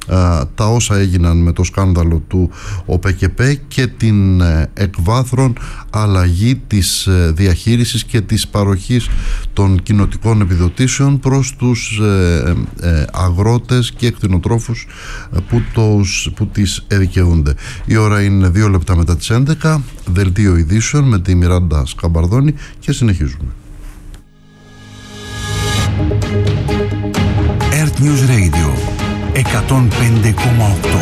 τα όσα έγιναν με το σκάνδαλο του ΟΠΕΚΕΠΕ και την εκβάθρον αλλαγή της διαχείρισης και της παροχής των κοινοτικών επιδοτήσεων προς τους αγρότες και κτηνοτρόφους που τις δικαιούνται. Η ώρα είναι 2 λεπτά μετά τις 11. Δελτίο ειδήσεων με τη Μιράντα Σκαμπαρδόνη και συνεχίζουμε. Earth News Radio 105,8.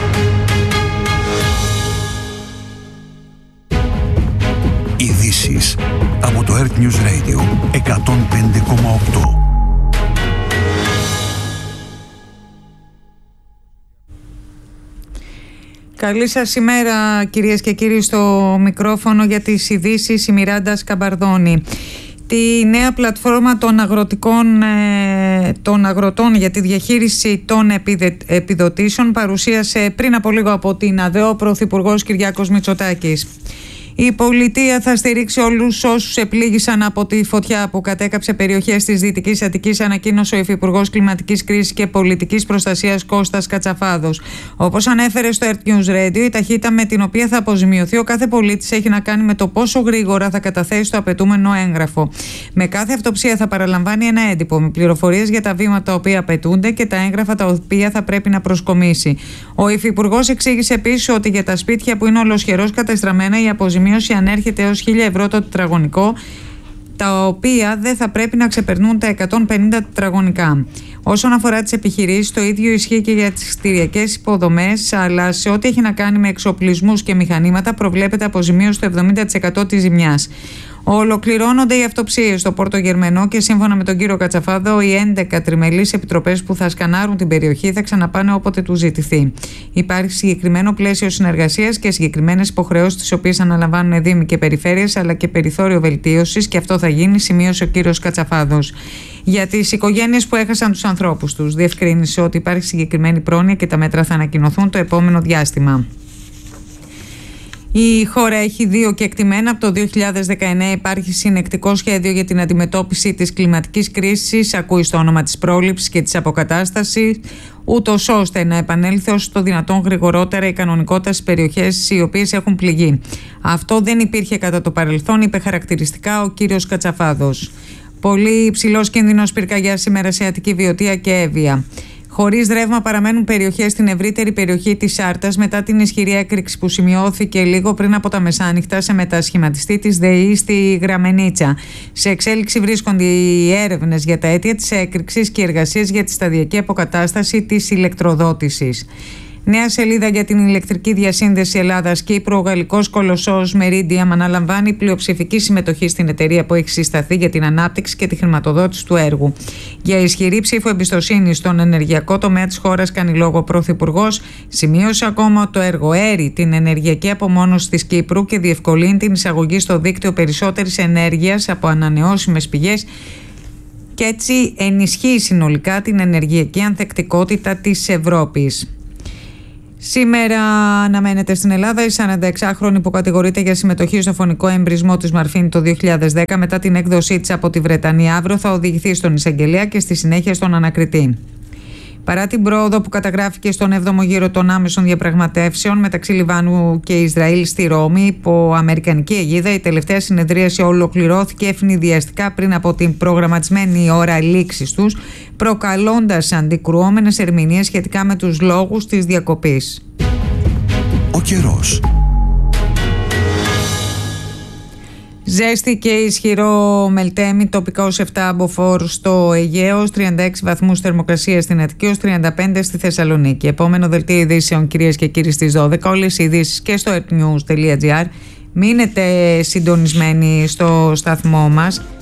Ειδήσεις από το Earth News Radio 105,8. Καλή σας ημέρα, κυρίες και κύριοι, στο μικρόφωνο για τις ειδήσεις η Μιράντα Σκαμπαρδόνη. Τη νέα πλατφόρμα των αγροτών για τη διαχείριση των επιδοτήσεων παρουσίασε πριν από λίγο από την ΑΔΕΟ ο Πρωθυπουργός Κυριάκος Μητσοτάκης. Η πολιτεία θα στηρίξει όλους όσους επλήγησαν από τη φωτιά που κατέκαψε περιοχές της Δυτικής Αττικής, ανακοίνωσε ο Υφυπουργός Κλιματικής Κρίσης και Πολιτικής Προστασίας Κώστας Κατσαφάδος. Όπως ανέφερε στο Earth News Radio, η ταχύτητα με την οποία θα αποζημιωθεί ο κάθε πολίτης έχει να κάνει με το πόσο γρήγορα θα καταθέσει το απαιτούμενο έγγραφο. Με κάθε αυτοψία θα παραλαμβάνει ένα έντυπο με πληροφορίες για τα βήματα τα οποία απαιτούνται και τα έγγραφα τα οποία θα πρέπει να προσκομίσει. Ο Υφυπουργός εξήγησε επίσης ότι για τα σπίτια που είναι ολοσχερώς κατεστραμμένα η αποζημίωση ανέρχεται έως 1.000 ευρώ το τετραγωνικό, τα οποία δεν θα πρέπει να ξεπερνούν τα 150 τετραγωνικά. Όσον αφορά τις επιχειρήσεις, το ίδιο ισχύει και για τις κτηριακές υποδομές, αλλά σε ό,τι έχει να κάνει με εξοπλισμούς και μηχανήματα προβλέπεται αποζημίωση στο 70% της ζημιάς. Ολοκληρώνονται οι αυτοψίες στο Πόρτο Γερμενό και σύμφωνα με τον κύριο Κατσαφάδο, οι 11 τριμελείς επιτροπές που θα σκανάρουν την περιοχή θα ξαναπάνε όποτε τους ζητηθεί. Υπάρχει συγκεκριμένο πλαίσιο συνεργασίας και συγκεκριμένες υποχρεώσεις τις οποίες αναλαμβάνουν δήμοι και περιφέρειες, αλλά και περιθώριο βελτίωσης, και αυτό θα γίνει, σημείωσε ο κύριος Κατσαφάδος. Για τις οικογένειες που έχασαν τους ανθρώπους τους, διευκρίνησε ότι υπάρχει συγκεκριμένη πρόνοια και τα μέτρα θα ανακοινωθούν το επόμενο διάστημα. Η χώρα έχει δύο κεκτημένα. Από το 2019 υπάρχει συνεκτικό σχέδιο για την αντιμετώπιση της κλιματικής κρίσης, ακούει στο όνομα της πρόληψης και της αποκατάστασης, ούτως ώστε να επανέλθει όσο το δυνατόν γρηγορότερα η κανονικότητα στις περιοχές οι οποίες έχουν πληγεί. Αυτό δεν υπήρχε κατά το παρελθόν, είπε χαρακτηριστικά ο κύριος Κατσαφάδος. Πολύ υψηλός κίνδυνος πυρκαγιάς σήμερα σε Αττική, Βιωτία και Εύβοια. Χωρίς ρεύμα παραμένουν περιοχές στην ευρύτερη περιοχή της Άρτας μετά την ισχυρή έκρηξη που σημειώθηκε λίγο πριν από τα μεσάνυχτα σε μετασχηματιστή της ΔΕΗ στη Γραμμενίτσα. Σε εξέλιξη βρίσκονται οι έρευνες για τα αίτια της έκρηξης και οι εργασίες για τη σταδιακή αποκατάσταση της ηλεκτροδότησης. Νέα σελίδα για την ηλεκτρική διασύνδεση Ελλάδας-Κύπρου. Ο γαλλικός κολοσσός Meridiam αναλαμβάνει πλειοψηφική συμμετοχή στην εταιρεία που έχει συσταθεί για την ανάπτυξη και τη χρηματοδότηση του έργου. Για ισχυρή ψήφο εμπιστοσύνη στον ενεργειακό τομέα της χώρας κάνει λόγο ο Πρωθυπουργός. Σημείωσε ακόμα ότι το έργο έρει την ενεργειακή απομόνωση της Κύπρου και διευκολύνει την εισαγωγή στο δίκτυο περισσότερης ενέργειας από ανανεώσιμες πηγές και έτσι ενισχύει συνολικά την ενεργειακή ανθεκτικότητα της Ευρώπης. Σήμερα αναμένεται στην Ελλάδα η 46χρονη που κατηγορείται για συμμετοχή στο φωνικό εμπρισμό της Μαρφίνη το 2010 μετά την έκδοσή της από τη Βρετανία αύριο θα οδηγηθεί στον εισαγγελέα και στη συνέχεια στον ανακριτή. Παρά την πρόοδο που καταγράφηκε στον 7ο γύρο των άμεσων διαπραγματεύσεων μεταξύ Λιβάνου και Ισραήλ στη Ρώμη υπό αμερικανική αιγίδα, η τελευταία συνεδρίαση ολοκληρώθηκε ευνηδιαστικά πριν από την προγραμματισμένη ώρα λήξης τους, προκαλώντας αντικρουόμενες ερμηνείες σχετικά με τους λόγους της διακοπής. Ο καιρός. Ζέστη και ισχυρό μελτέμι, τοπικά ως 7 μποφόρ στο Αιγαίο, 36 βαθμούς θερμοκρασία στην Αττική, ως 35 στη Θεσσαλονίκη. Επόμενο δελτίο ειδήσεων, κυρίες και κύριοι, στις 12. Όλες οι ειδήσεις και στο earthnews.gr. Μείνετε συντονισμένοι στο σταθμό μας.